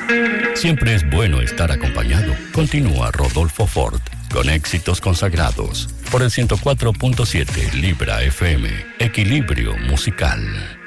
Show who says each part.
Speaker 1: Siempre es bueno estar acompañado. Continúa Rodolfo Ford con éxitos consagrados por el 104.7 Libra FM. Equilibrio musical.